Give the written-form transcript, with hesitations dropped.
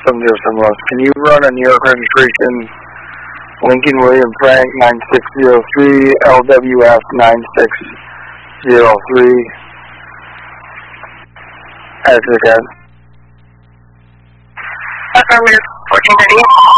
Can you run a New York registration, Lincoln William Frank 9603, LWF 9603, as again? Affirmative, 1430.